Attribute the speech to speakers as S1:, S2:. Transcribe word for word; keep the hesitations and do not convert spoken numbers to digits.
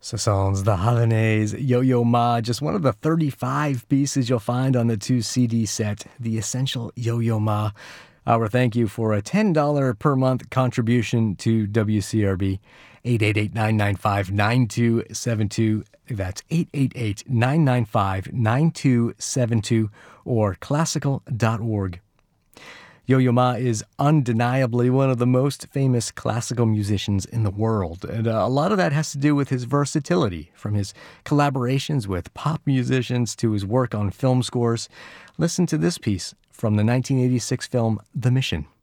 S1: Ce sont the Havanese, Yo-Yo Ma, just one of the thirty-five pieces you'll find on the two C D set, The Essential Yo-Yo Ma. Our thank you for a ten dollars per month contribution to W C R B. eight eight eight, nine nine five, nine two seven two. That's eight eight eight, nine nine five, nine two seven two or classical dot org. Yo-Yo Ma is undeniably one of the most famous classical musicians in the world, and uh, a lot of that has to do with his versatility, from his collaborations with pop musicians to his work on film scores. Listen to this piece from the nineteen eighty-six film The Mission.